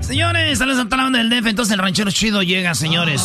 Señores, saludos a toda la banda del DF. Entonces el ranchero chido llega, señores.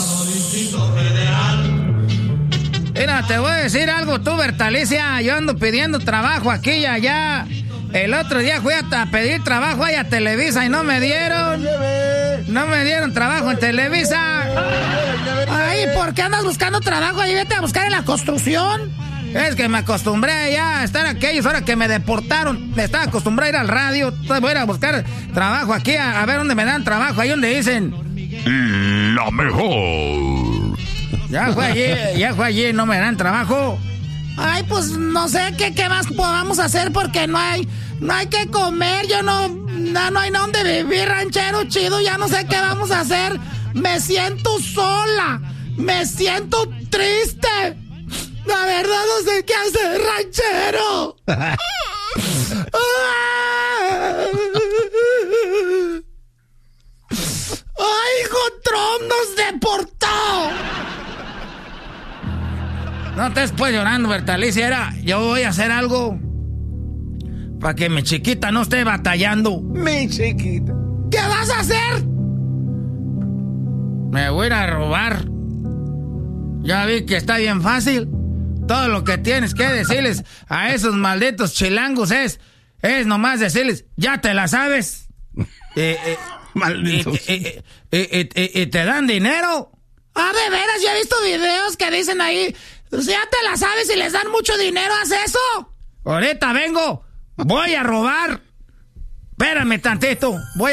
Mira, te voy a decir algo tú, Bertalicia. Yo ando pidiendo trabajo aquí y allá. El otro día fui a pedir trabajo ahí a Televisa y no me dieron. No me dieron trabajo en Televisa. Ay, ¿por qué andas buscando trabajo ahí? Vete a buscar en la construcción. Es que me acostumbré ya a estar aquí. Ahora que me deportaron, me estaba acostumbrado a ir al radio. Entonces voy a ir a buscar trabajo aquí, a ver dónde me dan trabajo. Ahí donde dicen la mejor. Ya fue allí, no me dan trabajo. Ay, pues no sé qué más podamos hacer porque no hay que comer. Yo no hay dónde vivir, ranchero chido. Ya no sé qué vamos a hacer. Me siento sola. Me siento triste. La verdad no sé qué hacer, ranchero. ¡Ay, hijo, Trump nos deportó! No estés pues llorando, Bertalicia. Yo voy a hacer algo para que mi chiquita no esté batallando. Mi chiquita. ¿Qué vas a hacer? Me voy a ir a robar. Ya vi que está bien fácil. Todo lo que tienes que decirles a esos malditos chilangos es nomás decirles, ya te la sabes. Malditos. Y te dan dinero. Ah, de veras, yo he visto videos que dicen ahí, ya te la sabes y les dan mucho dinero, ¿haz eso? Ahorita vengo, voy a robar. Espérame tantito, voy